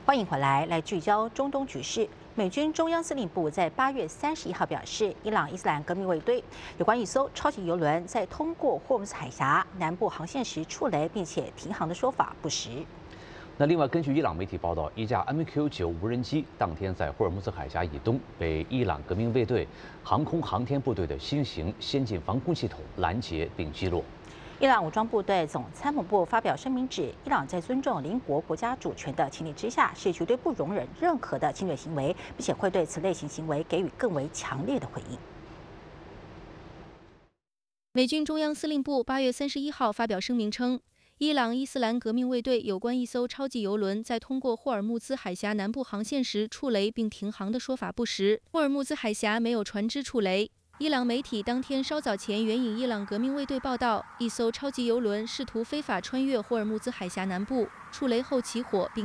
欢迎回来，来聚焦中东局势。美军中央司令部在8月31号表示，伊朗伊斯兰革命卫队有关一艘超级油轮在通过霍尔木兹海峡南部航线时触雷并且停航的说法不实。 那另外，根据伊朗媒体报道，一架 MQ-9无人机当天在霍尔木兹海峡以东被伊朗革命卫队航空航天部队的新型先进防空系统拦截并击落。 伊朗武装部队总参谋部发表声明指，伊朗在尊重邻国国家主权的前提之下，是绝对不容忍任何的侵略行为，并且会对此类型行为给予更为强烈的回应。 美军中央司令部8月31号发表声明称，伊朗伊斯兰革命卫队有关一艘超级油轮在通过霍尔木兹海峡南部航线时触雷并停航的说法不实。霍尔木兹海峡没有船只触雷。伊朗媒体当天稍早前援引伊朗革命卫队报道，一艘超级油轮试图非法穿越霍尔木兹海峡南部，触雷后起火并